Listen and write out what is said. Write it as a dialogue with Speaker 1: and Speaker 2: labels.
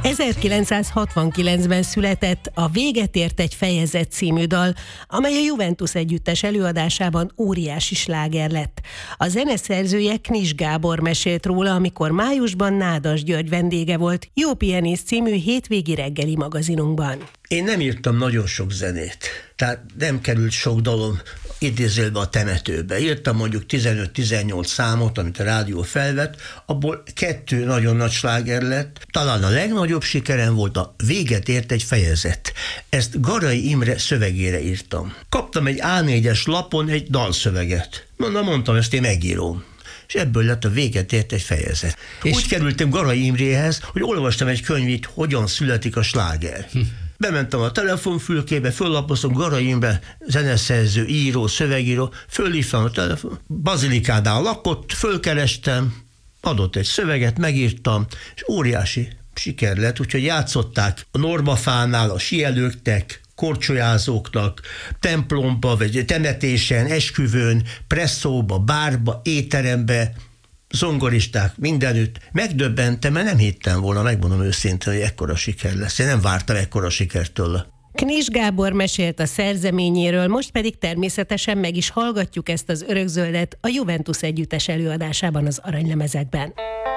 Speaker 1: 1969-ben született a Véget ért egy fejezet című dal, amely a Juventus együttes előadásában óriási sláger lett. A zeneszerzője Knis Gábor mesélt róla, amikor májusban Nádas György vendége volt Jó Pianiszt című hétvégi reggeli magazinunkban.
Speaker 2: Én nem írtam nagyon sok zenét, tehát nem került sok dalom idézőjelbe a temetőbe. Írtam mondjuk 15-18 számot, amit a rádió felvett, abból 2 nagyon nagy sláger lett. Talán a legnagyobb sikerem volt a Véget ért egy fejezet. Ezt Garai Imre szövegére írtam. Kaptam egy A4-es lapon egy dalszöveget. Mondtam, ezt én megírom. És ebből lett a Véget ért egy fejezet. Úgy kerültem Garai Imréhez, hogy olvastam egy könyvét, hogyan születik a sláger. Bementem a telefonfülkébe, föllapoztam Garai Imre, zeneszerző, író, szövegíró, fölhívtam a telefon, Bazilikánál lakott, fölkerestem, adott egy szöveget, megírtam, és óriási siker lett, úgyhogy játszották a Normafánál, a síelőknek, korcsolyázóknak, templomba, vagy temetésen, esküvőn, presszóba, bárba, étterembe, zongoristák mindenütt. Megdöbbentem, mert nem hittem volna, megmondom őszintén, hogy ekkora siker lesz. Én nem vártam ekkora sikertől.
Speaker 1: Knis Gábor mesélt a szerzeményéről, most pedig természetesen meg is hallgatjuk ezt az örökzöldet a Juventus együttes előadásában az Aranylemezekben.